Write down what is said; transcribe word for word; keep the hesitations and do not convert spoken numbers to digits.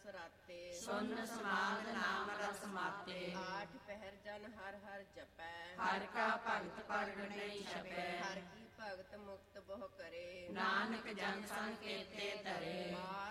ਰਸ ਰਾਤੇ, ਸੁਨ ਸਮਾਦ ਨਾਮ ਰਸ ਮਾਤੇ। ਆਠ ਪਹਿਰ ਜਨ ਹਰ ਹਰ ਜਪੈ, ਹਰਿ ਕਾ ਭਗਤ ਪ੍ਰਗਟ ਨਹੀਂ ਛਪੈ। ਹਰਿ ਕੀ ਭਗਤ ਮੁਕਤ ਬਹੁ ਕਰੇ, ਨਾਨਕ ਜਨ ਸੰਗ ਕੀਤੇ ਧਰੇ।